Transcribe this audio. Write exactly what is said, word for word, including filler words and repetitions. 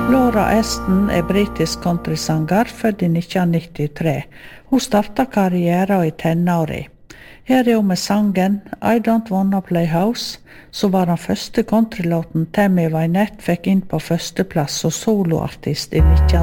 Laura Aston er britisk countrysanger, født i nitten nittitre. Hun startet karrieren i tenåri. Her er hun med sangen I Don't Wanna Play House, som var den første countrylåten Tammy Wynette fikk inn på førsteplass som soloartist i nitten